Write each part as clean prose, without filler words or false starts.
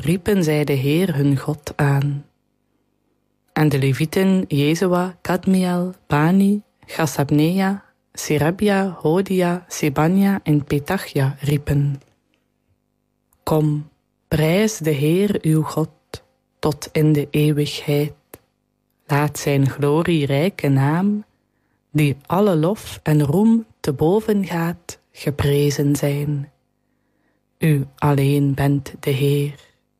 riepen zij de Heer hun God aan. En de Levieten Jezua, Kadmiel, Bani, Chasabnea, Serebia, Hodia, Sebania en Petachia riepen: Kom, prijs de Heer uw God tot in de eeuwigheid. Laat zijn glorierijke naam, die alle lof en roem te boven gaat, geprezen zijn. U alleen bent de Heer.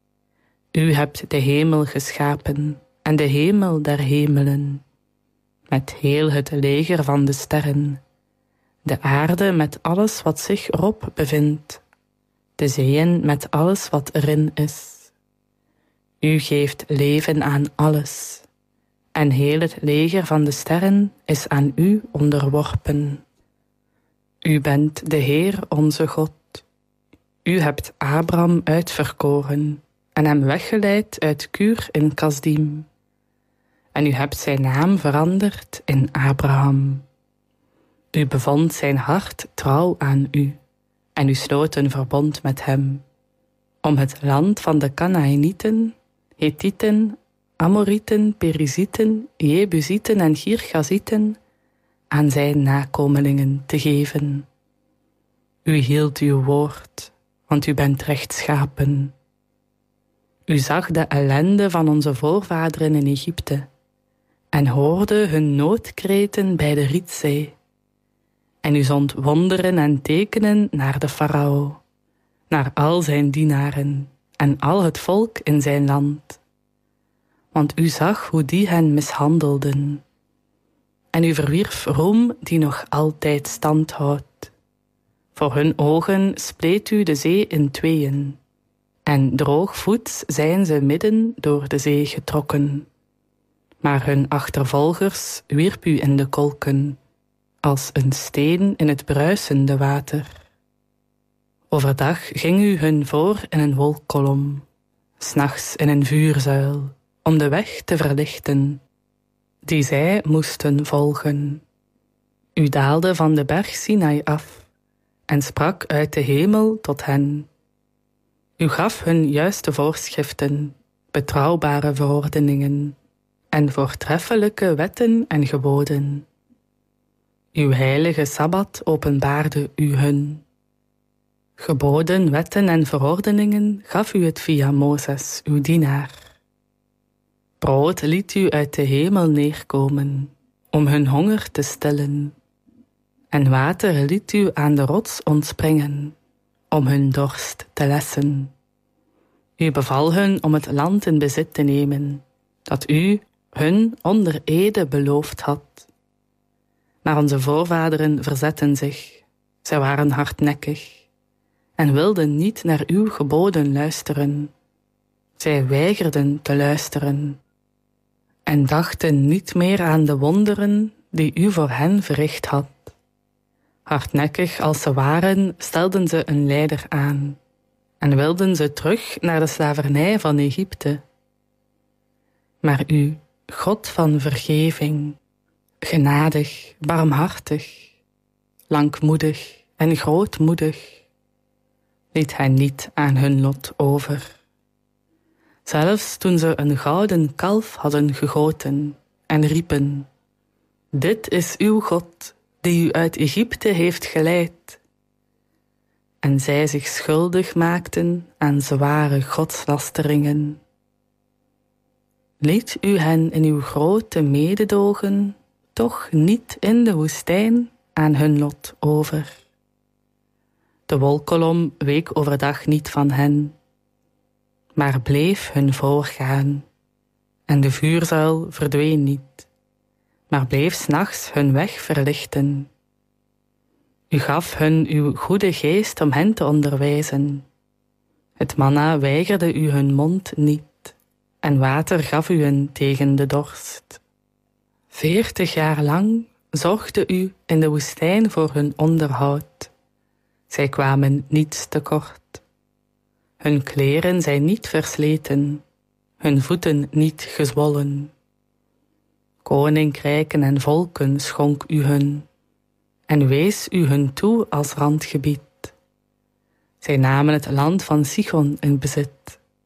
U hebt de hemel geschapen en de hemel der hemelen, met heel het leger van de sterren, de aarde met alles wat zich erop bevindt, de zeeën met alles wat erin is. U geeft leven aan alles, en heel het leger van de sterren is aan u onderworpen. U bent de Heer onze God. U hebt Abraham uitverkoren en hem weggeleid uit Kuur in Kasdim. En u hebt zijn naam veranderd in Abraham. U bevond zijn hart trouw aan u, en u sloot een verbond met hem, om het land van de Kanaïnieten, Hethieten, Amorieten, Perizieten, Jebusieten en Girgazieten aan zijn nakomelingen te geven. U hield uw woord, want u bent rechtschapen. U zag de ellende van onze voorvaderen in Egypte en hoorde hun noodkreten bij de Rietzee. En u zond wonderen en tekenen naar de farao, naar al zijn dienaren en al het volk in zijn land. Want u zag hoe die hen mishandelden. En u verwierf roem die nog altijd stand houdt. Voor hun ogen spleet u de zee in tweeën, en droogvoets zijn ze midden door de zee getrokken. Maar hun achtervolgers wierp u in de kolken, als een steen in het bruisende water. Overdag ging u hun voor in een wolkkolom, 's nachts in een vuurzuil, om de weg te verlichten, die zij moesten volgen. U daalde van de berg Sinai af en sprak uit de hemel tot hen. U gaf hun juiste voorschriften, betrouwbare verordeningen en voortreffelijke wetten en geboden. Uw heilige Sabbat openbaarde u hun. Geboden, wetten en verordeningen gaf u het via Mozes, uw dienaar. Brood liet u uit de hemel neerkomen, om hun honger te stillen. En water liet u aan de rots ontspringen, om hun dorst te lessen. U beval hun om het land in bezit te nemen, dat u hun onder ede beloofd had. Maar onze voorvaderen verzetten zich, zij waren hardnekkig, en wilden niet naar uw geboden luisteren. Zij weigerden te luisteren, en dachten niet meer aan de wonderen die u voor hen verricht had. Hardnekkig als ze waren, stelden ze een leider aan, en wilden ze terug naar de slavernij van Egypte. Maar u, God van vergeving, genadig, barmhartig, langmoedig en grootmoedig, liet hij niet aan hun lot over. Zelfs toen ze een gouden kalf hadden gegoten en riepen: Dit is uw God, die u uit Egypte heeft geleid. En zij zich schuldig maakten aan zware godslasteringen. Liet u hen in uw grote mededogen toch niet in de woestijn aan hun lot over. De wolkolom week overdag niet van hen, maar bleef hun voorgaan, en de vuurzuil verdween niet, maar bleef 's nachts hun weg verlichten. U gaf hun uw goede geest om hen te onderwijzen. Het manna weigerde u hun mond niet, en water gaf u hen tegen de dorst. 40 jaar lang zorgde u in de woestijn voor hun onderhoud. Zij kwamen niets tekort. Hun kleren zijn niet versleten, hun voeten niet gezwollen. Koninkrijken en volken schonk u hun, en wees u hun toe als randgebied. Zij namen het land van Sichon in bezit,